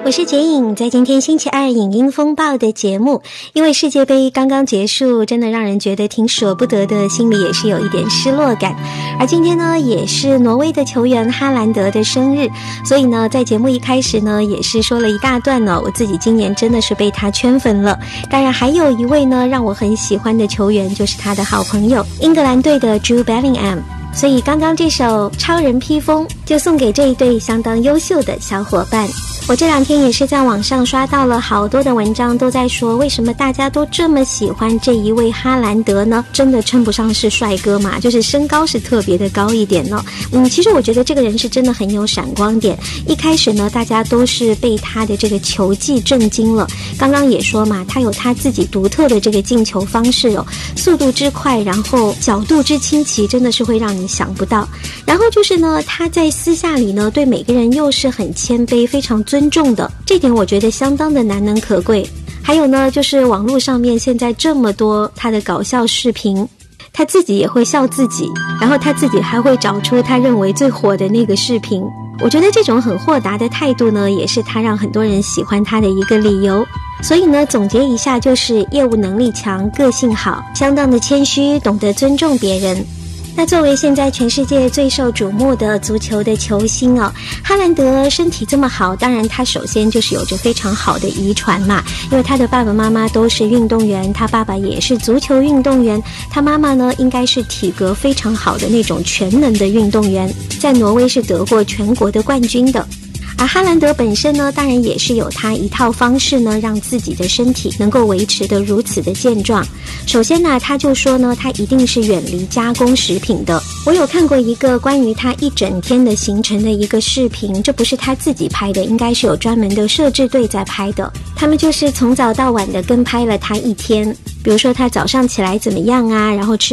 我是杰颖，在今天星期二影音风暴的节目，因为世界杯刚刚结束，真的让人觉得挺舍不得的，心里也是有一点失落感。而今天呢，也是挪威的球员哈兰德的生日，所以呢，在节目一开始呢，也是说了一大段呢，我自己今年真的是被他圈粉了。当然还有一位呢，让我很喜欢的球员，就是他的好朋友，英格兰队的 Jude Bellingham。所以刚刚这首超人披风就送给这一对相当优秀的小伙伴。我这两天也是在网上刷到了好多的文章，都在说为什么大家都这么喜欢这一位哈兰德呢？真的称不上是帅哥嘛，就是身高是特别的高一点呢。其实我觉得这个人是真的很有闪光点。一开始呢，大家都是被他的这个球技震惊了。刚刚也说嘛，他有他自己独特的这个进球方式哦，速度之快，然后角度之清奇，真的是会让你想不到。然后就是呢，他在私下里呢，对每个人又是很谦卑，非常尊重的，这点我觉得相当的难能可贵。还有呢，就是网络上面现在这么多他的搞笑视频，他自己也会笑自己，然后他自己还会找出他认为最火的那个视频。我觉得这种很豁达的态度呢，也是他让很多人喜欢他的一个理由。所以呢，总结一下就是业务能力强，个性好，相当的谦虚，懂得尊重别人。那作为现在全世界最受瞩目的足球的球星哦，哈兰德身体这么好，当然他首先就是有着非常好的遗传嘛，因为他的爸爸妈妈都是运动员，他爸爸也是足球运动员，他妈妈呢应该是体格非常好的那种全能的运动员，在挪威是得过全国的冠军的。而哈兰德本身呢，当然也是有他一套方式呢，让自己的身体能够维持得如此的健壮。首先呢，他就说呢，他一定是远离加工食品的。我有看过一个关于他一整天的行程的一个视频，这不是他自己拍的，应该是有专门的摄制队在拍的。他们就是从早到晚的跟拍了他一天，比如说他早上起来怎么样啊，然后吃